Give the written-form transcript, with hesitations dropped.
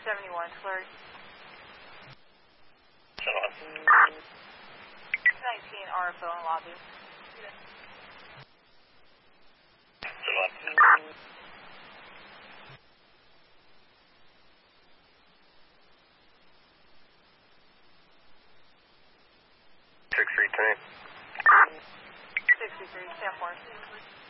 71, clerk. 19 RFO in lobby. 63, 63, 10 4.